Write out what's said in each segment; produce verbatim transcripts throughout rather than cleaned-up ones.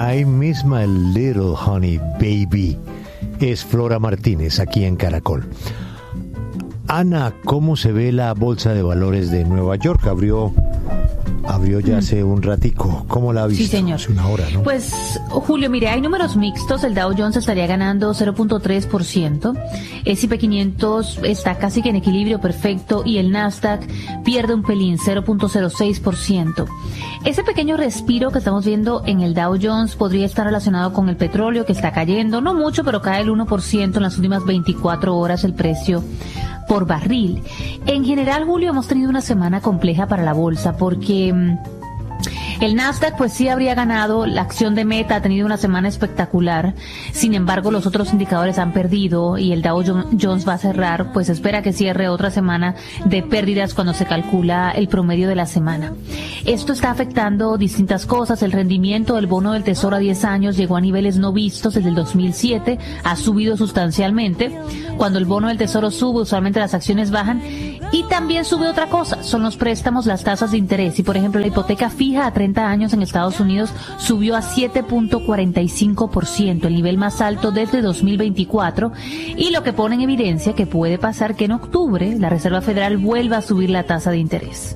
I miss my little honey baby. Es Flora Martínez aquí en Caracol. Ana, ¿cómo se ve la bolsa de valores de Nueva York? Abrió, abrió ya mm. hace un ratico. ¿Cómo la ha visto? Sí, señor. Hace una hora, ¿no? Pues, Julio, mire, hay números mixtos. El Dow Jones estaría ganando cero punto tres por ciento. El S and P quinientos está casi que en equilibrio perfecto y el Nasdaq pierde un pelín, cero punto cero seis por ciento. Ese pequeño respiro que estamos viendo en el Dow Jones podría estar relacionado con el petróleo que está cayendo, no mucho, pero cae el uno por ciento en las últimas veinticuatro horas el precio por barril. En general, Julio, hemos tenido una semana compleja para la bolsa porque el Nasdaq pues sí habría ganado, la acción de Meta ha tenido una semana espectacular, sin embargo los otros indicadores han perdido y el Dow Jones va a cerrar, pues espera que cierre otra semana de pérdidas cuando se calcula el promedio de la semana. Esto está afectando distintas cosas, el rendimiento del bono del Tesoro a diez años llegó a niveles no vistos desde el dos mil siete, ha subido sustancialmente, cuando el bono del Tesoro sube usualmente las acciones bajan y también sube otra cosa, son los préstamos, las tasas de interés y por ejemplo la hipoteca fija a treinta años en Estados Unidos subió a siete punto cuarenta y cinco por ciento, el nivel más alto desde dos mil veinticuatro, y lo que pone en evidencia que puede pasar que en octubre la Reserva Federal vuelva a subir la tasa de interés.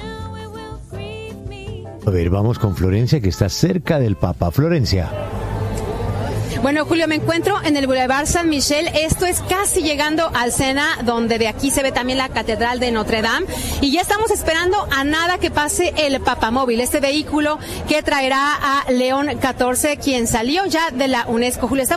A ver, vamos con Florencia, que está cerca del Papa. Florencia. Bueno, Julio, me encuentro en el Boulevard San Michel. Esto es casi llegando al Sena, donde de aquí se ve también la Catedral de Notre Dame. Y ya estamos esperando a nada que pase el Papamóvil, este vehículo que traerá a León catorce, quien salió ya de la UNESCO. Julio, estamos